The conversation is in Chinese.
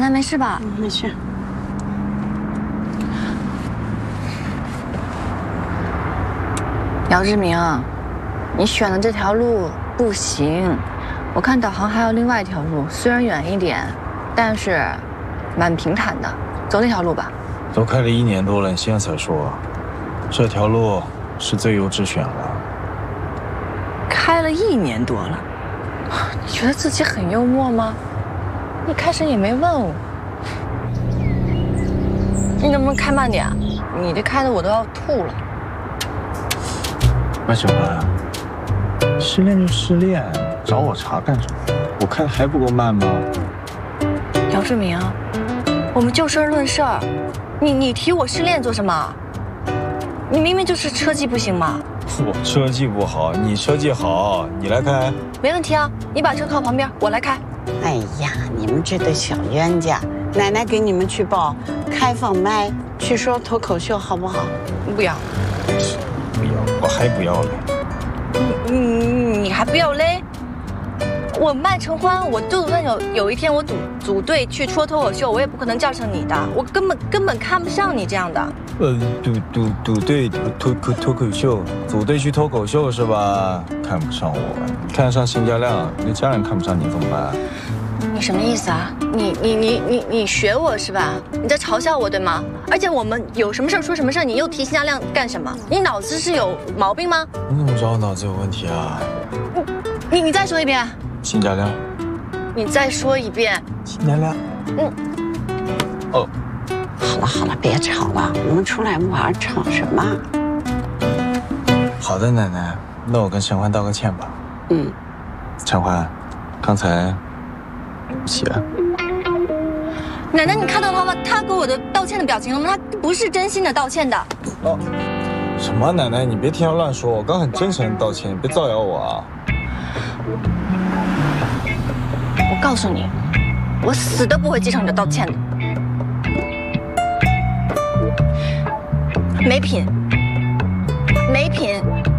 奶没事吧？ 没事。 姚志明，你选的这条路不行，我看导航还有另外一条路，虽然远一点，但是蛮平坦的，走那条路吧。 都开了1年多了，你现在才说，这条路是最优之选了。 开了1年多了，你觉得自己很幽默吗？一开始也没问我，你能不能开慢点啊？你这开的我都要吐了。 麦小环，失恋就失恋，找我茬干什么？我开的还不够慢吗？ 姚志明，我们就事论事儿，你提我失恋做什么？你明明就是车技不行嘛。 我车技不好，你车技好，你来开。 没问题啊，你把车靠旁边，我来开。 哎呀，你们这对小冤家，奶奶给你们去报开放麦，去说脱口秀好不好？ 不要。 不要，我还不要嘞。 你还不要嘞？我麦承欢，我就算有一天我组队去说脱口秀，我也不可能叫上你的，我根本看不上你这样的。 组队脱口秀，组队去脱口秀是吧？看不上我，看得上辛家亮，你家人看不上你怎么办？ 你什么意思啊？你学我是吧？你在嘲笑我对吗？而且我们有什么事儿说什么事儿，你又提辛家亮干什么？你脑子是有毛病吗？ 你怎么知道我脑子有问题啊？ 你再说一遍。 辛家亮。 你再说一遍。 辛家亮。哦。 好了，别吵了，我们出来玩，吵什么？ 好的，奶奶，那我跟陈欢道个歉吧。陈欢，刚才对不起啊。 奶奶，你看到他吗？他给我的道歉的表情了吗？他不是真心的道歉的。 哦，什么？奶奶，你别听他乱说，我刚很真诚的道歉，你别造谣我啊。 我告诉你，我死都不会继承你的道歉的。没品，没品。